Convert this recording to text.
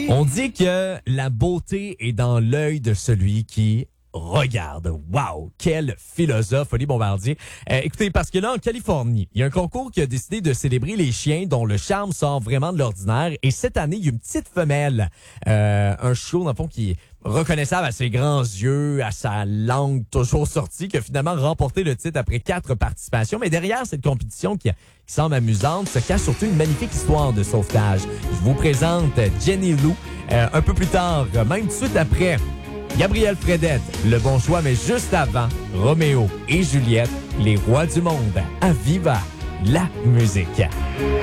On dit que la beauté est dans l'œil de celui qui regarde. Wow! Quel philosophe, Oli Bombardier. Écoutez, parce que là, en Californie, il y a un concours qui a décidé de célébrer les chiens dont le charme sort vraiment de l'ordinaire. Et cette année, il y a une petite femelle, un chiot, dans le fond, qui est reconnaissable à ses grands yeux, à sa langue toujours sortie, qui a finalement remporté le titre après 4 participations. Mais derrière cette compétition qui semble amusante, se cache surtout une magnifique histoire de sauvetage. Je vous présente Jenny Lou un peu plus tard, même tout de suite après Gabriel Fredette, Le Bon Choix, mais juste avant, Roméo et Juliette, les rois du monde. À Viva la musique!